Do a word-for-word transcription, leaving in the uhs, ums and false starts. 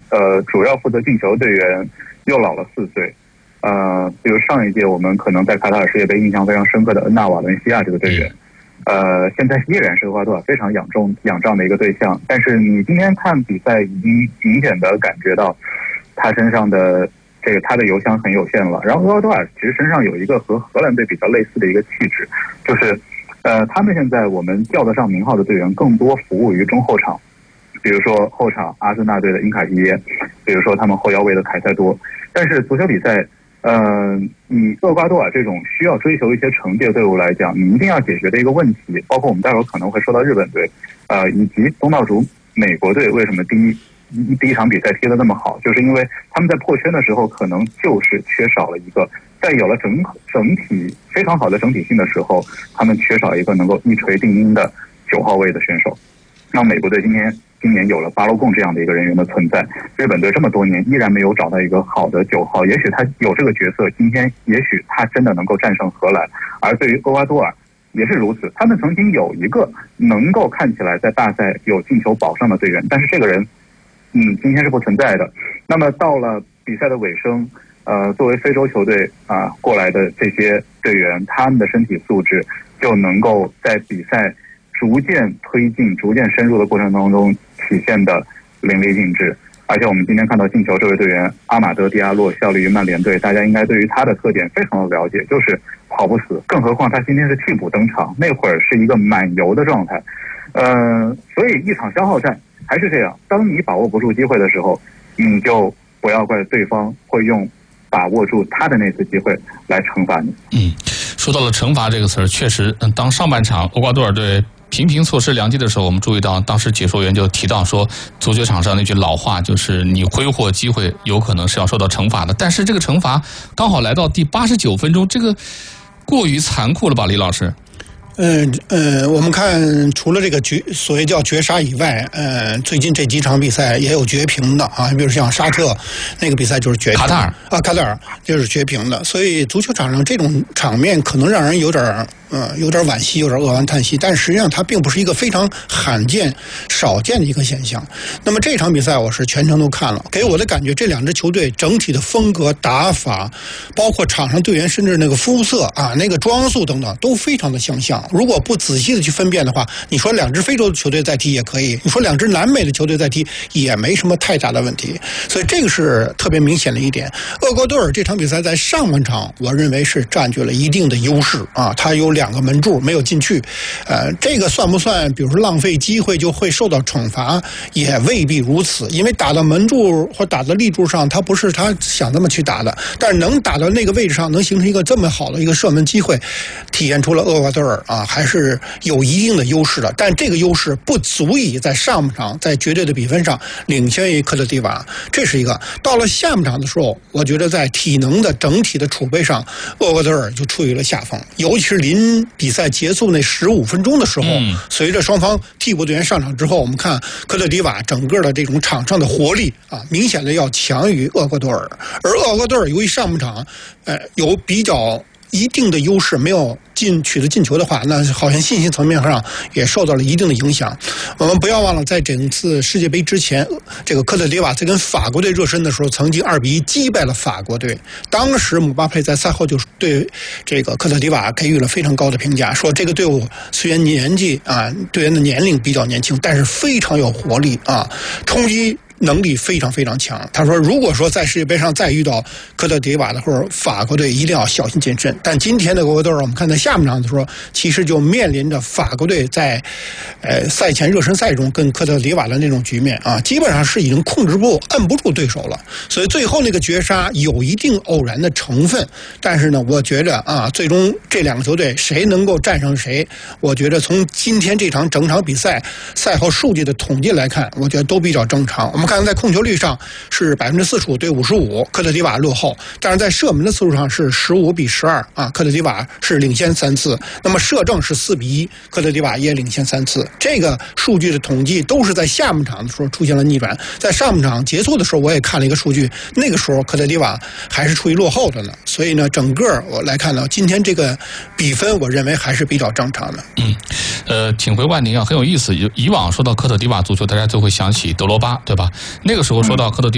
呃主要负责进球队员又老了四岁。呃，比如上一届我们可能在卡塔尔世界杯印象非常深刻的恩纳瓦伦西亚这个队员，呃，现在依然是厄瓜多尔非常仰重仰仗的一个对象。但是你今天看比赛，已经明显的感觉到他身上的这个他的油箱很有限了。然后厄瓜多尔其实身上有一个和荷兰队比较类似的一个气质，就是呃，他们现在我们叫得上名号的队员更多服务于中后场，比如说后场阿森纳队的因卡基耶，比如说他们后腰位的凯塞多。但是足球比赛。呃，以厄瓜多尔这种需要追求一些成绩的队伍来讲，你一定要解决的一个问题，包括我们待会儿可能会说到日本队，呃，以及东道主美国队为什么第一第一场比赛踢得那么好，就是因为他们在破圈的时候可能就是缺少了一个，在有了整整体非常好的整体性的时候，他们缺少一个能够一锤定音的九号位的选手。那美国队今天。今年有了巴洛贡这样的一个人员的存在，日本队这么多年依然没有找到一个好的九号，也许他有这个角色，今天也许他真的能够战胜荷兰。而对于厄瓜多尔也是如此，他们曾经有一个能够看起来在大赛有进球保障的队员，但是这个人，嗯，今天是不存在的。那么到了比赛的尾声，呃，作为非洲球队啊、呃、过来的这些队员，他们的身体素质就能够在比赛逐渐推进、逐渐深入的过程当中体现的淋漓尽致。而且我们今天看到进球这位队员阿马德·迪亚洛效力于曼联队，大家应该对于他的特点非常的了解，就是跑不死，更何况他今天是替补登场，那会儿是一个满油的状态。呃，所以一场消耗战还是这样，当你把握不住机会的时候，你就不要怪对方会用把握住他的那次机会来惩罚你。 嗯，说到了惩罚这个词儿，确实，当上半场厄瓜多尔队频频错失良机的时候，我们注意到当时解说员就提到说，足球场上那句老话就是你挥霍机会有可能是要受到惩罚的。但是这个惩罚刚好来到第八十九分钟，这个过于残酷了吧，李老师？ 嗯呃，我们看除了这个绝所谓叫绝杀以外，呃，最近这几场比赛也有绝平的啊，比如像沙特那个比赛就是绝平， 卡塔尔啊，卡塔尔就是绝平的，所以足球场上这种场面可能让人有点呃有点惋惜，有点扼腕叹息，但实际上它并不是一个非常罕见、少见的一个现象。那么这场比赛我是全程都看了，给我的感觉，这两支球队整体的风格、打法，包括场上队员甚至那个肤色啊、那个装束等等，都非常的相像。如果不仔细的去分辨的话，你说两支非洲的球队在踢也可以，你说两支南美的球队在踢也没什么太大的问题。所以这个是特别明显的一点。厄瓜多尔这场比赛在上半场，我认为是占据了一定的优势啊，他有两个门柱没有进去，呃，这个算不算，比如说浪费机会就会受到惩罚，也未必如此，因为打到门柱或打到立柱上，他不是他想这么去打的，但是能打到那个位置上，能形成一个这么好的一个射门机会，体现出了厄瓜多尔啊还是有一定的优势的，但这个优势不足以在上半场在绝对的比分上领先于科特迪瓦，这是一个。到了下半场的时候，我觉得在体能的整体的储备上，厄瓜多尔就处于了下风，尤其是临比赛结束那十五分钟的时候，嗯、随着双方替补队员上场之后，我们看科特迪瓦整个的这种场上的活力啊，明显的要强于厄瓜多尔，而厄瓜多尔由于上半场呃有比较一定的优势，没有进取得进球的话，那好像信心层面上也受到了一定的影响。我们不要忘了，在整次世界杯之前，这个科特迪瓦在跟法国队热身的时候，曾经二比一击败了法国队。当时姆巴佩在赛后就对这个科特迪瓦给予了非常高的评价，说这个队伍虽然年纪啊，队员的年龄比较年轻，但是非常有活力啊，冲击能力非常非常强。他说，如果说在世界杯上再遇到科特迪瓦的或者法国队，一定要小心谨慎。但今天的厄瓜多尔，我们看在下半场的时候，其实就面临着法国队在呃赛前热身赛中跟科特迪瓦的那种局面啊，基本上是已经控制不摁不住对手了。所以最后那个绝杀有一定偶然的成分，但是呢，我觉得啊，最终这两个球队谁能够战胜谁，我觉得从今天这场整场比赛赛后数据的统计来看，我觉得都比较正常。我们看在控球率上是百分之四十五对五十五，科特迪瓦落后，但是在射门的次数上是十五比十二啊，科特迪瓦是领先三次。那么射正是四比一，科特迪瓦也领先三次。这个数据的统计都是在下半场的时候出现了逆转，在上半场结束的时候，我也看了一个数据，那个时候科特迪瓦还是处于落后的呢。所以呢，整个我来看到今天这个比分，我认为还是比较正常的。 嗯，呃，请回万宁啊，很有意思。以往说到科特迪瓦足球，大家就会想起德罗巴，对吧？那个时候说到科特迪